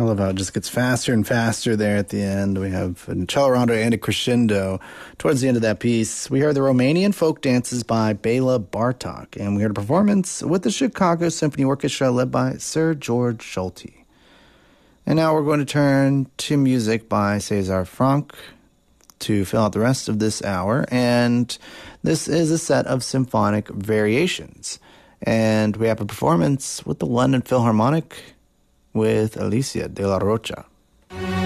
love how it just gets faster and faster there at the end. We have a cello rondo and a crescendo towards the end of that piece. We heard the Romanian folk dances by Bela Bartok, and we heard a performance with the Chicago Symphony Orchestra led by Sir George Solti. And now we're going to turn to music by César Franck to fill out the rest of this hour, and this is a set of symphonic variations. And we have a performance with the London Philharmonic with Alicia de la Rocha.